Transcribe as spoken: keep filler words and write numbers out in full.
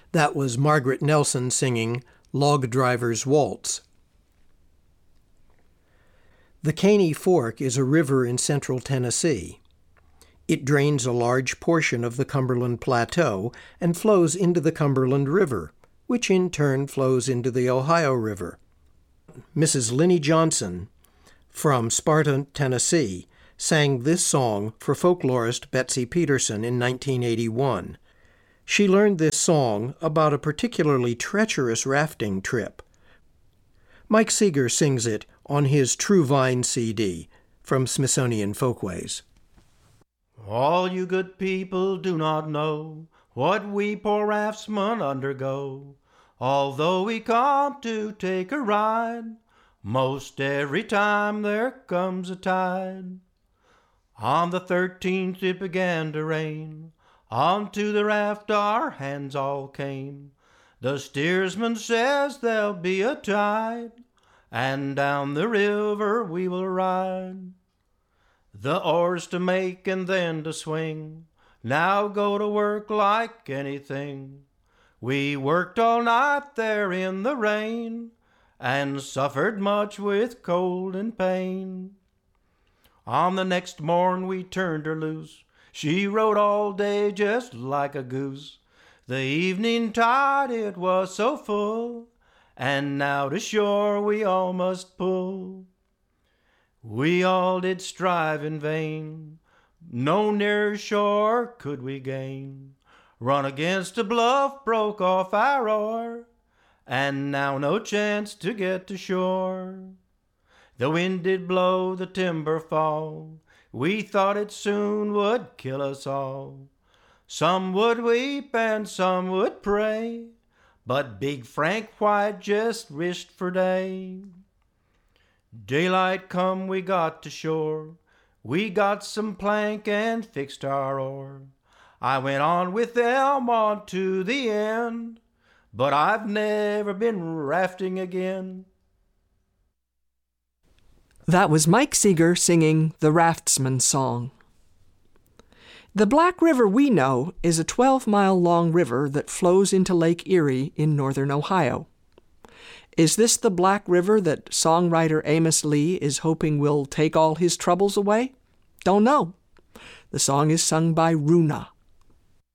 That was Margaret Nelson singing Log Driver's Waltz. The Caney Fork is a river in central Tennessee. It drains a large portion of the Cumberland Plateau and flows into the Cumberland River, which in turn flows into the Ohio River. Missus Linnie Johnson from Sparta, Tennessee, sang this song for folklorist Betsy Peterson in nineteen eighty-one. She learned this song about a particularly treacherous rafting trip. Mike Seeger sings it on his True Vine C D from Smithsonian Folkways. All you good people do not know what we poor raftsmen undergo, although we come to take a ride, most every time there comes a tide. On the thirteenth it began to rain, onto the raft our hands all came. The steersman says there'll be a tide, and down the river we will ride. The oars to make and then to swing, now go to work like anything. We worked all night there in the rain, and suffered much with cold and pain. On the next morn we turned her loose, she rode all day just like a goose. The evening tide it was so full, and now to shore we all must pull. We all did strive in vain, no nearer shore could we gain. Run against a bluff, broke off our oar, and now no chance to get to shore. The wind did blow, the timber fall, we thought it soon would kill us all. Some would weep and some would pray, but Big Frank White just wished for day. Daylight come, we got to shore, we got some plank and fixed our oar. I went on with them on to the end, but I've never been rafting again. That was Mike Seeger singing the Raftsman's Song. The Black River we know is a twelve-mile-long river that flows into Lake Erie in northern Ohio. Is this the Black River that songwriter Amos Lee is hoping will take all his troubles away? Don't know. The song is sung by Runa.